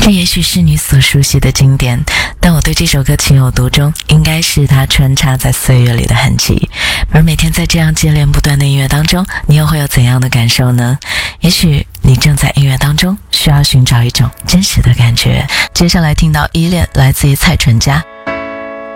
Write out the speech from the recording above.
这也许是你所熟悉的经典，但我对这首歌情有独钟，应该是它穿插在岁月里的痕迹。而每天在这样接连不断的音乐当中，你又会有怎样的感受呢？也许你正在音乐当中需要寻找一种真实的感觉。接下来听到依恋，来自于蔡淳佳。